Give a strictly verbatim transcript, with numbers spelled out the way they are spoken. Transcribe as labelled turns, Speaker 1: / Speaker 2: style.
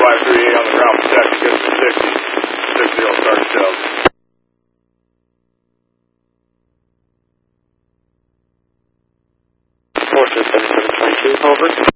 Speaker 1: five three eight on the ground protect, get to sixty. six zero, start sales.
Speaker 2: four six seven seven twenty-two, over.